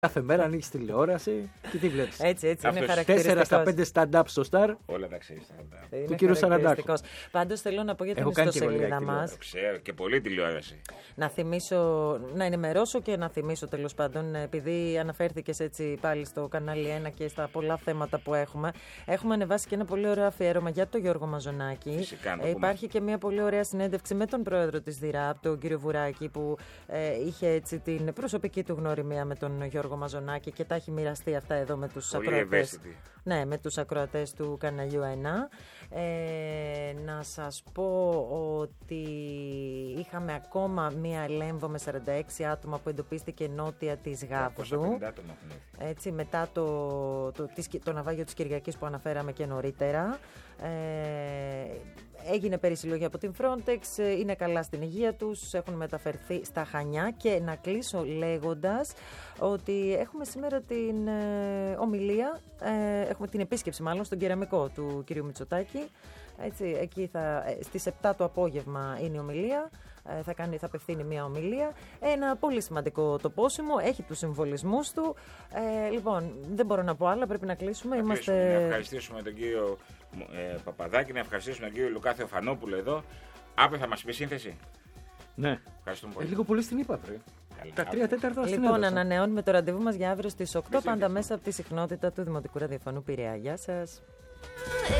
Κάθε μέρα ανοίγεις τηλεόραση και τι βλέπεις. Έτσι είναι Αυτός χαρακτηριστικός. 4 στα 5 stand-up στο Star. Όλα τα ξέρεις. Του κύριου Σαραντάκου. Πάντως θέλω να πω για την Έχω κάνει και εγώ ιστοσελίδα λιγάκι μας. Ξέρω και πολύ τηλεόραση. Να θυμίσω, να ενημερώσω και να θυμίσω τέλος πάντων, επειδή αναφέρθηκες έτσι πάλι στο κανάλι 1 και στα πολλά θέματα που έχουμε. Έχουμε ανεβάσει και ένα πολύ ωραίο αφιέρωμα για τον Γιώργο Μαζονάκη. Φυσικά, Υπάρχει και μια πολύ ωραία συνέντευξη με τον πρόεδρο της ΔΙΡΑΠ, τον κύριο Βουράκη, που είχε έτσι την προσωπική του γνωριμία με τον Γιώργο Μαζονάκη και τα έχει μοιραστεί αυτά εδώ με τους ακροατές. Ναι, με τους ακροατές του καναλιού 1. Να σας πω ότι είχαμε ακόμα μία λέμβο με 46 άτομα που εντοπίστηκε νότια της Γάβδου. Έτσι, μετά το ναυάγιο της Κυριακής που αναφέραμε και νωρίτερα. Έγινε περισυλλογή από την Frontex, είναι καλά στην υγεία τους, έχουν μεταφερθεί στα Χανιά. Και να κλείσω λέγοντας ότι έχουμε σήμερα την ομιλία, έχουμε την επίσκεψη μάλλον στον κεραμικό του κυρίου Μητσοτάκη. Έτσι, εκεί στις 7 το απόγευμα είναι η ομιλία. Θα απευθύνει μια ομιλία. Ένα πολύ σημαντικό τοπόσιμο, έχει τους συμβολισμούς του. Λοιπόν, δεν μπορώ να πω άλλα, πρέπει να κλείσουμε. Να ευχαριστήσουμε τον κύριο Παπαδάκη, να ευχαριστήσουμε τον κύριο Λουκά Θεοφανόπουλο εδώ. Αύριο θα μας πει σύνθεση. Ναι. Ευχαριστούμε πολύ. Λίγο πολύ στην είπα, Τα 3/4 στην Λοιπόν, ανανεώνουμε το ραντεβού μας για αύριο στις 8, πάντα μέσα από τη συχνότητα του Δημοτικού Ραδιοφώνου Πειραιά. Γεια σας.